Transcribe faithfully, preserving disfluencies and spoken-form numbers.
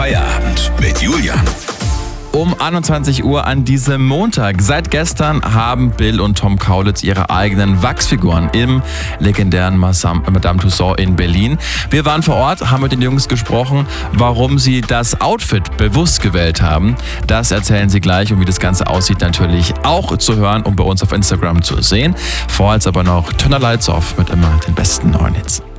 Feierabend mit Julian. Um einundzwanzig Uhr an diesem Montag. Seit gestern haben Bill und Tom Kaulitz ihre eigenen Wachsfiguren im legendären Madame Tussauds in Berlin. Wir waren vor Ort, haben mit den Jungs gesprochen, warum sie das Outfit bewusst gewählt haben. Das erzählen sie gleich und wie das Ganze aussieht natürlich auch zu hören und bei uns auf Instagram zu sehen. Vorher jetzt aber noch Turn the Lights Off mit immer den besten neuen Hits.